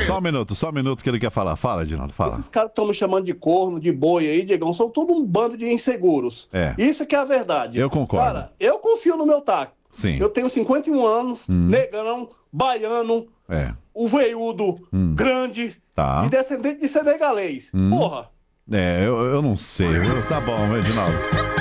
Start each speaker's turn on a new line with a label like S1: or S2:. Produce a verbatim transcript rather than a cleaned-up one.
S1: Só um minuto, só um minuto que ele quer falar. Fala, Edinaldo, fala.
S2: Esses caras que estão me chamando de corno, de boi aí, Diegão, são todo um bando de inseguros.
S1: É.
S2: Isso que é a verdade.
S1: Eu concordo.
S2: Cara, eu confio no meu taco.
S1: Sim.
S2: Eu tenho cinquenta e um anos,
S1: Hum.
S2: negão, baiano,
S1: É.
S2: o veiudo,
S1: Hum.
S2: grande
S1: Tá.
S2: e descendente de senegalês.
S1: Hum.
S2: Porra!
S1: É, eu, eu não sei. Eu- Tá bom, Edinaldo.